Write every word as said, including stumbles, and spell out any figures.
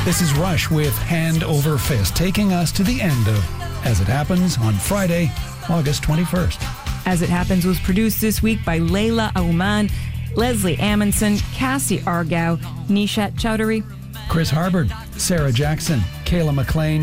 This is Rush with Hand Over Fist, taking us to the end of As It Happens on Friday, August twenty-first. As It Happens was produced this week by Layla Auman, Leslie Amundsen, Cassie Argao, Nishat Chowdhury, Chris Harbord, Sarah Jackson, Kayla McLean,